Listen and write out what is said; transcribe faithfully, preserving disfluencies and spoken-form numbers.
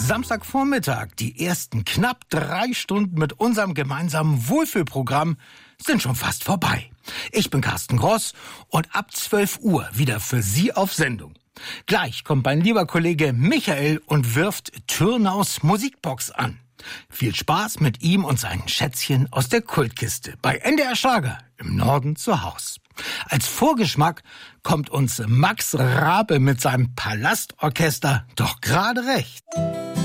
Samstagvormittag, die ersten knapp drei Stunden mit unserem gemeinsamen Wohlfühlprogramm sind schon fast vorbei. Ich bin Carsten Gross und ab zwölf Uhr wieder für Sie auf Sendung. Gleich kommt mein lieber Kollege Michael und wirft Türnaus Musikbox an. Viel Spaß mit ihm und seinen Schätzchen aus der Kultkiste bei N D R Schlager im Norden zu Haus. Als Vorgeschmack kommt uns Max Rabe mit seinem Palastorchester doch gerade recht.